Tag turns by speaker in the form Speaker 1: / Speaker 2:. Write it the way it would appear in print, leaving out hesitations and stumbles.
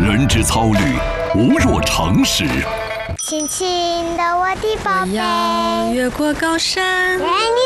Speaker 1: 人之操履，无若长矢。
Speaker 2: 轻轻的我的宝贝，
Speaker 3: 我要越过高山，
Speaker 2: 带你